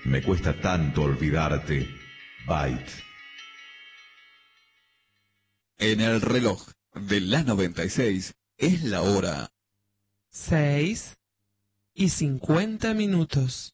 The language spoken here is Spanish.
Me cuesta tanto olvidarte, Byte. En el reloj de la 96 es la hora 6:50.